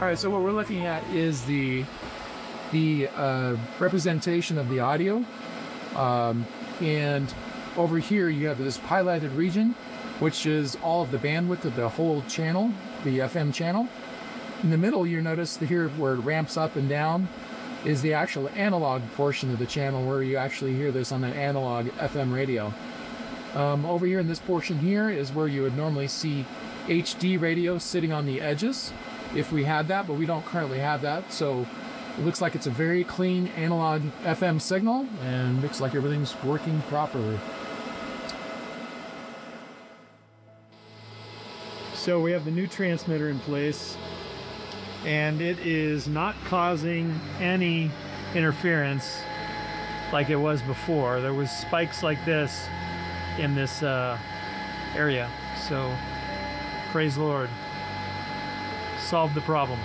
All right, so what we're looking at is the representation of the audio, and over here you have this highlighted region, which is all of the bandwidth of the whole channel, the FM channel. In the middle, you notice here where it ramps up and down is the actual analog portion of the channel, where you actually hear this on an analog FM radio. Over here in this portion here is where you would normally see HD radio sitting on the edges, if we had that, but we don't currently have that. So it looks like it's a very clean analog FM signal, and looks like everything's working properly. So we have the new transmitter in place, and it is not causing any interference like it was before. There was spikes like this in this area. So praise the Lord. Solved the problem.